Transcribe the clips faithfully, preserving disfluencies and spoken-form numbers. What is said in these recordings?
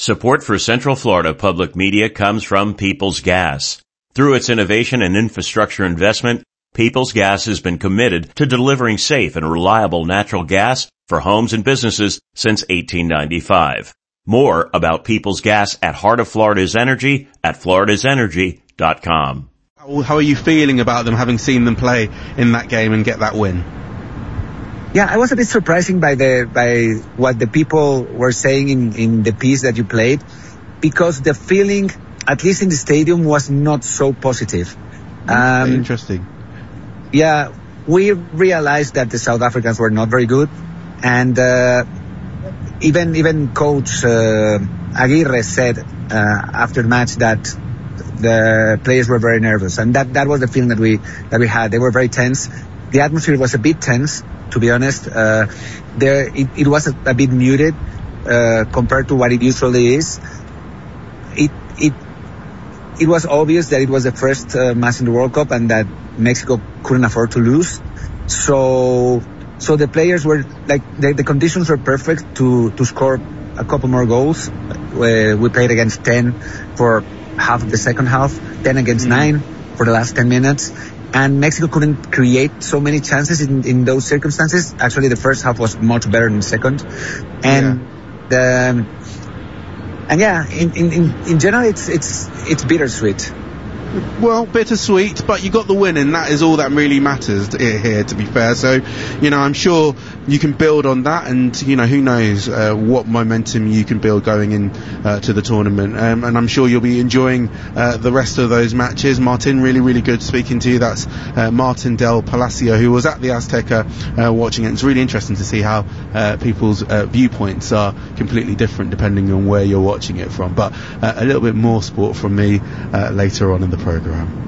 Support for Central Florida Public Media comes from Peoples Gas. Through its innovation and infrastructure investment, Peoples Gas has been committed to delivering safe and reliable natural gas for homes and businesses since eighteen ninety-five. More about Peoples Gas at Heart of Florida's Energy at floridas energy dot com. How are you feeling about them, having seen them play in that game and get that win? Yeah, I was a bit surprising by the by what the people were saying in, in the piece that you played, because the feeling, at least in the stadium, was not so positive. Um, Interesting. Yeah, we realized that the South Africans were not very good, and uh, even even Coach uh, Aguirre said uh, after the match that the players were very nervous, and that, that was the feeling that we that we had. They were very tense. The atmosphere was a bit tense, to be honest. Uh, there, it, it was a, a bit muted uh, compared to what it usually is. It it it was obvious that it was the first uh, match in the World Cup and that Mexico couldn't afford to lose. So so the players were like the, the conditions were perfect to to score a couple more goals. We, we played against ten for half of the second half, ten against nine for the last ten minutes. And Mexico couldn't create so many chances in, in those circumstances. Actually, the first half was much better than the second. And yeah. the and yeah, in, in, in general, it's it's it's bittersweet. Well, bittersweet, but you got the win, and that is all that really matters here, to be fair. So, you know, I'm sure you can build on that, and, you know, who knows uh, what momentum you can build going in uh, to the tournament. Um, and I'm sure you'll be enjoying uh, the rest of those matches. Martin, really, really good speaking to you. That's uh, Martin Del Palacio, who was at the Azteca uh, watching it. It's really interesting to see how uh, people's uh, viewpoints are completely different depending on where you're watching it from. But uh, a little bit more sport from me uh, later on in the program.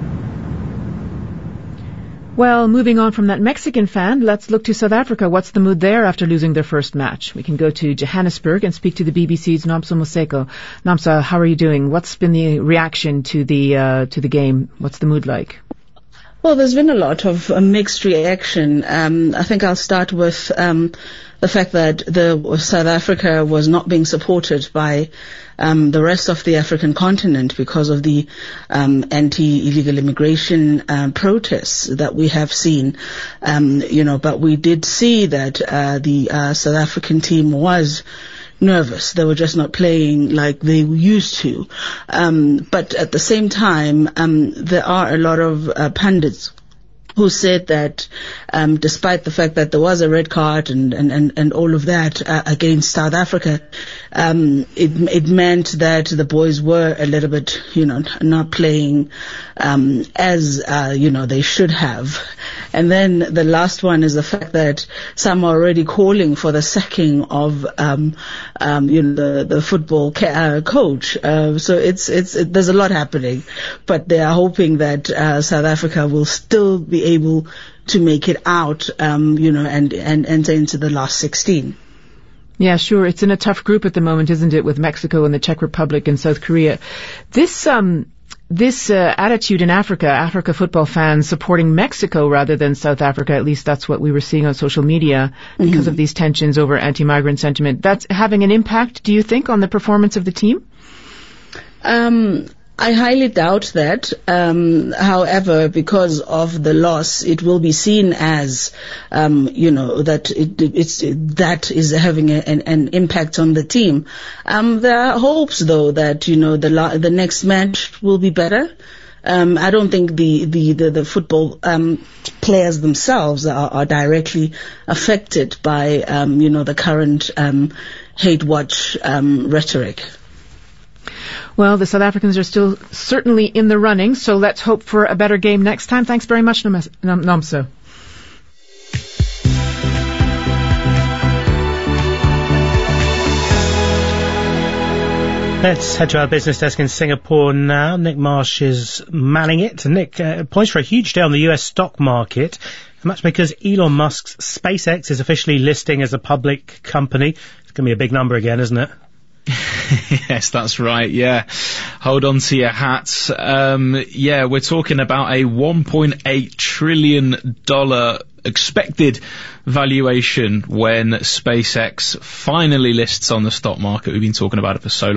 Well, moving on from that Mexican fan, let's look to South Africa. What's the mood there after losing their first match? We can go to Johannesburg and speak to the B B C's Nomsa Moseko. Nomsa, how are you doing? What's been the reaction to the uh, to the game? What's the mood like? Well, there's been a lot of uh, mixed reaction. Um, I think I'll start with um, the fact that the South Africa was not being supported by um, the rest of the African continent because of the um, anti-illegal immigration uh, protests that we have seen. Um, you know, but we did see that uh, the uh, South African team was nervous. They were just not playing like they used to. Um, but at the same time, um, there are a lot of uh, pundits who said that um, despite the fact that there was a red card and, and, and, and all of that uh, against South Africa, um, it, it meant that the boys were a little bit, you know, not playing um, as, uh, you know, they should have. And then the last one is the fact that some are already calling for the sacking of, um, um, you know, the, the football ca- uh, coach. Uh, so it's, it's, it, there's a lot happening, but they are hoping that uh, South Africa will still be able to make it out, um, you know, and, and enter into the last sixteen. Yeah, sure. It's in a tough group at the moment, isn't it, with Mexico and the Czech Republic and South Korea. This, um, This uh, attitude in Africa, Africa football fans supporting Mexico rather than South Africa, at least that's what we were seeing on social media because mm-hmm. of these tensions over anti-migrant sentiment, that's having an impact, do you think, on the performance of the team? Um, I highly doubt that. Um, however, because of the loss, it will be seen as, um, you know, that it, it's that is having a, an, an impact on the team. Um, there are hopes, though, that you know the the next match will be better. Um, I don't think the the the, the football um, players themselves are, are directly affected by, um, you know, the current um, hate watch um, rhetoric. Well, the South Africans are still certainly in the running, so let's hope for a better game next time. Thanks very much, Nomsa. Let's head to our business desk in Singapore now. Nick Marsh is manning it. Nick, uh, points for a huge day on the U S stock market. And that's because Elon Musk's SpaceX is officially listing as a public company. It's going to be a big number again, isn't it? Yes, that's right. Yeah. Hold on to your hats. Um, yeah, we're talking about a one point eight trillion dollars expected valuation when SpaceX finally lists on the stock market. We've been talking about it for so long.